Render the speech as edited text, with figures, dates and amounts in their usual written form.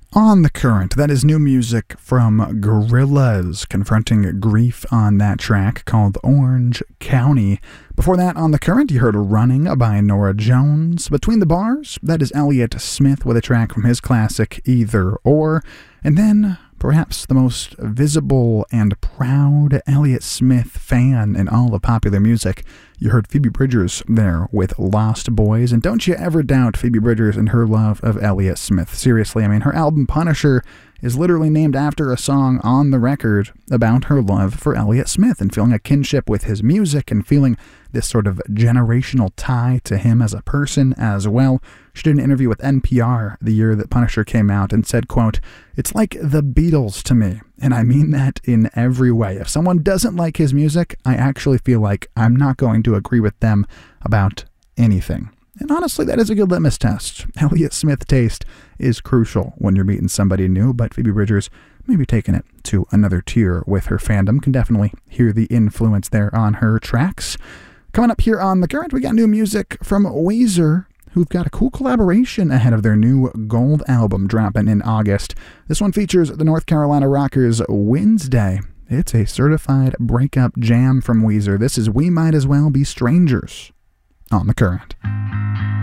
On the Current, that is new music from Gorillaz, confronting grief on that track called Orange County. Before that, on the Current, you heard Running by Norah Jones. Between the Bars, that is Elliott Smith with a track from his classic Either Or. And then, perhaps the most visible and proud Elliott Smith fan in all of popular music, you heard Phoebe Bridgers there with Lost Boys. And don't you ever doubt Phoebe Bridgers and her love of Elliott Smith. Seriously, I mean, her album Punisher is literally named after a song on the record about her love for Elliott Smith and feeling a kinship with his music and feeling this sort of generational tie to him as a person as well. She did an interview with NPR the year that Punisher came out and said, quote, "It's like the Beatles to me, and I mean that in every way. If someone doesn't like his music, I actually feel like I'm not going to agree with them about anything." And honestly, that is a good litmus test. Elliott Smith taste is crucial when you're meeting somebody new, but Phoebe Bridgers maybe taking it to another tier with her fandom. Can definitely hear the influence there on her tracks. Coming up here on The Current, we got new music from Weezer, who've got a cool collaboration ahead of their new Gold album dropping in August. This one features the North Carolina rockers Wednesday. It's a certified breakup jam from Weezer. This is We Might As Well Be Strangers on The Current.